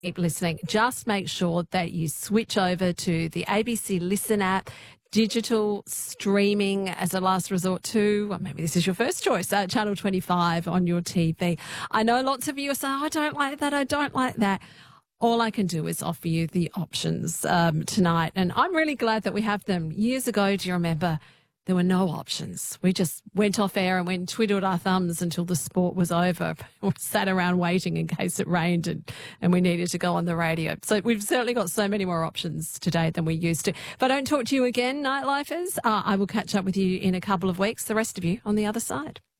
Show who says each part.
Speaker 1: keep listening, just make sure that you switch over to the ABC Listen app, digital streaming as a last resort to, well, maybe this is your first choice, Channel 25 on your TV. I know lots of you are saying, I don't like that, I don't like that. All I can do is offer you the options tonight, and I'm really glad that we have them. Years ago, do you remember, there were no options. We just went off air and went and twiddled our thumbs until the sport was over. We sat around waiting in case it rained and we needed to go on the radio. So we've certainly got so many more options today than we used to. If I don't talk to you again, Nightlifers, I will catch up with you in a couple of weeks. The rest of you on the other side.